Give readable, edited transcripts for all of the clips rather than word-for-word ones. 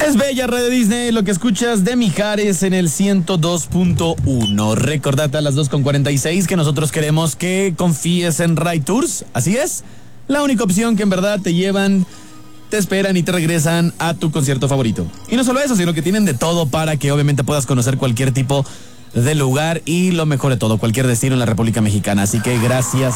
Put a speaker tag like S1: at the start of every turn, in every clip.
S1: Es bella Radio Disney, lo que escuchas de Mijares en el 102.1. Recordate a las 2:46 que nosotros queremos que confíes en Ray Tours. Así es, la única opción que en verdad te llevan, te esperan y te regresan a tu concierto favorito. Y no solo eso, sino que tienen de todo para que obviamente puedas conocer cualquier tipo de lugar y lo mejor de todo, cualquier destino en la República Mexicana. Así que gracias.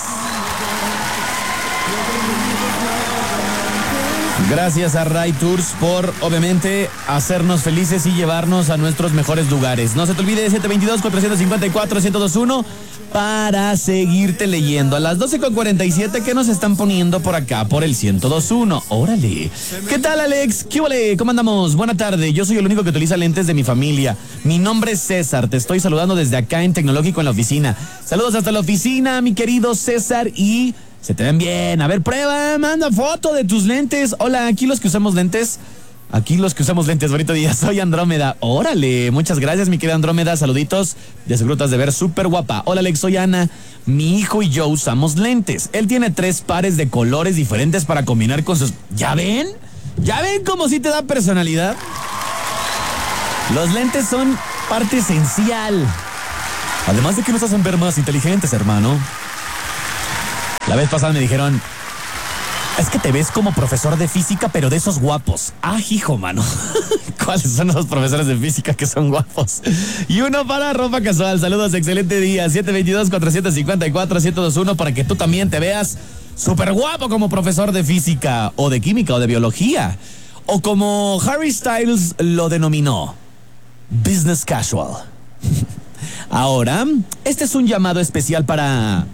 S1: Gracias a Ray Tours por, obviamente, hacernos felices y llevarnos a nuestros mejores lugares. No se te olvide 722-454-1021 para seguirte leyendo. A las 12:47 que nos están poniendo por acá, por el 102.1. ¡Órale! ¿Qué tal, Alex? ¿Qué ole? ¿Cómo andamos? Buena tarde. Yo soy el único que utiliza lentes de mi familia. Mi nombre es César. Te estoy saludando desde acá en Tecnológico en la oficina. Saludos hasta la oficina, mi querido César, y... se te ven bien. A ver, prueba, manda foto de tus lentes. Hola, aquí los que usamos lentes. Bonito día. Soy Andrómeda. Órale, muchas gracias, mi querida Andrómeda. Saluditos. De seguro te has de ver súper guapa. Hola, Alex, soy Ana. Mi hijo y yo usamos lentes. Él tiene 3 pares de colores diferentes para combinar con sus... ¿Ya ven? ¿Ya ven cómo sí te da personalidad? Los lentes son parte esencial. Además de que nos hacen ver más inteligentes, hermano. La vez pasada me dijeron, es que te ves como profesor de física, pero de esos guapos. Ah, hijo, mano. ¿Cuáles son los profesores de física que son guapos? Y uno para ropa casual. Saludos, excelente día. 722-454-1021 para que tú también te veas súper guapo como profesor de física, o de química, o de biología. O como Harry Styles lo denominó, business casual. Ahora, este es un llamado especial para...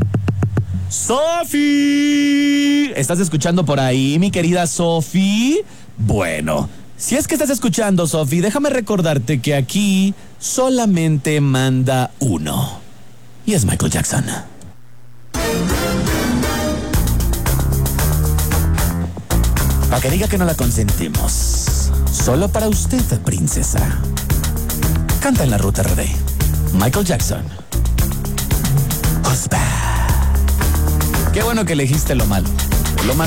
S1: ¡Sofi! ¿Estás escuchando por ahí, mi querida Sofi? Bueno, si es que estás escuchando, Sofi, déjame recordarte que aquí solamente manda uno. Y es Michael Jackson. Para que diga que no la consentimos. Solo para usted, princesa. Canta en la ruta RD. Michael Jackson. Who's back? Qué bueno que elegiste lo malo. Lo malo.